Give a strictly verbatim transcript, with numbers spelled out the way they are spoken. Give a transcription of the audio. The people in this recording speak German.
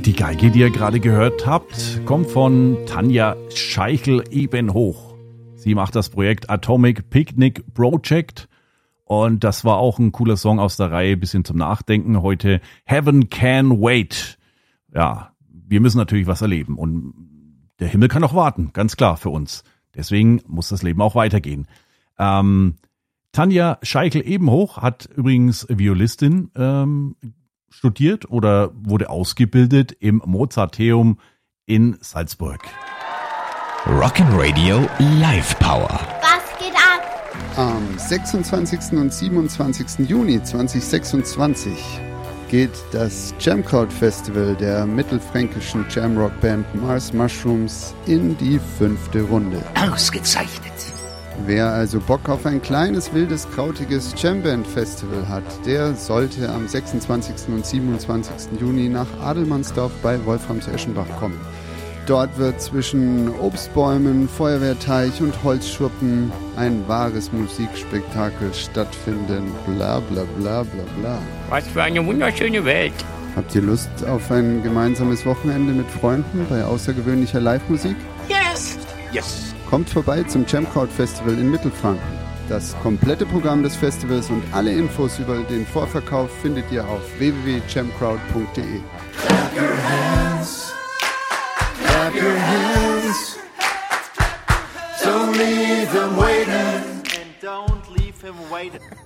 Die Geige, die ihr gerade gehört habt, kommt von Tanja Scheichel-Ebenhoch. Sie macht das Projekt Atomic Picnic Project und das war auch ein cooler Song aus der Reihe, bisschen zum Nachdenken. Heute Heaven Can Wait. Ja, wir müssen natürlich was erleben und der Himmel kann auch warten, ganz klar für uns. Deswegen muss das Leben auch weitergehen. Ähm, Tanja Scheichel-Ebenhoch hat übrigens Violistin ähm, studiert oder wurde ausgebildet im Mozarteum in Salzburg. Rock'n'Radio Live Power. Was geht ab? Am sechsundzwanzigsten und siebenundzwanzigsten Juni zweitausendsechsundzwanzig geht das Jamcrowd Festival der mittelfränkischen Jamrock-Band Mars Mushrooms in die fünfte Runde. Ausgezeichnet. Wer also Bock auf ein kleines, wildes, krautiges Jamband-Festival hat, der sollte am sechsundzwanzigsten und siebenundzwanzigsten Juni nach Adelmannsdorf bei Wolframs-Eschenbach kommen. Dort wird zwischen Obstbäumen, Feuerwehrteich und Holzschuppen ein wahres Musikspektakel stattfinden. Bla bla bla bla bla. Was für eine wunderschöne Welt. Habt ihr Lust auf ein gemeinsames Wochenende mit Freunden bei außergewöhnlicher Live-Musik? Yes. Yes. Kommt vorbei zum Jamcrowd Festival in Mittelfranken. Das komplette Programm des Festivals und alle Infos über den Vorverkauf findet ihr auf w w w punkt jamcrowd punkt d e. Clap your hands, clap your hands, don't leave them waiting, and don't leave him waiting.